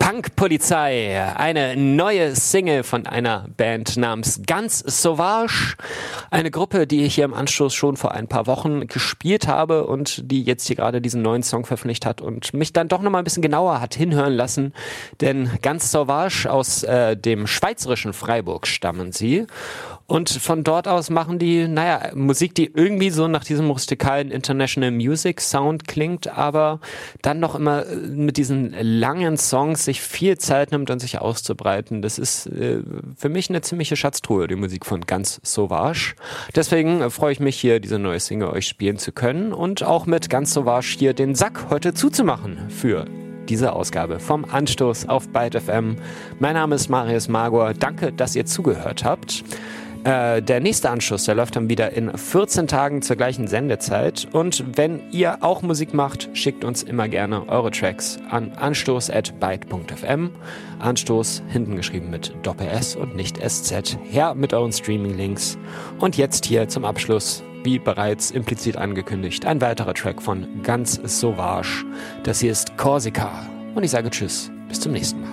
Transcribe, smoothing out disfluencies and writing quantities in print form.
Punkpolizei, eine neue Single von einer Band namens Ganz Sauvage. Eine Gruppe, die ich hier im Anstoß schon vor ein paar Wochen gespielt habe und die jetzt hier gerade diesen neuen Song veröffentlicht hat und mich dann doch nochmal ein bisschen genauer hat hinhören lassen. Denn Ganz Sauvage aus dem schweizerischen Freiburg stammen sie. Und von dort aus machen die, Musik, die irgendwie so nach diesem rustikalen International Music Sound klingt, aber dann noch immer mit diesen langen Songs sich viel Zeit nimmt, um sich auszubreiten. Das ist für mich eine ziemliche Schatztruhe, die Musik von Ganz Sauvage. Deswegen freue ich mich hier, diese neue Single euch spielen zu können und auch mit Ganz Sauvage hier den Sack heute zuzumachen für diese Ausgabe vom Anstoß auf Byte FM. Mein Name ist Marius Magor. Danke, dass ihr zugehört habt. Der nächste Anstoß, der läuft dann wieder in 14 Tagen zur gleichen Sendezeit. Und wenn ihr auch Musik macht, schickt uns immer gerne eure Tracks an anstoß@byte.fm. Anstoß, hinten geschrieben mit Doppel-S und nicht SZ. Her mit euren Streaming-Links. Und jetzt hier zum Abschluss, wie bereits implizit angekündigt, ein weiterer Track von Ganz Sauvage. Das hier ist Korsika. Und ich sage Tschüss, bis zum nächsten Mal.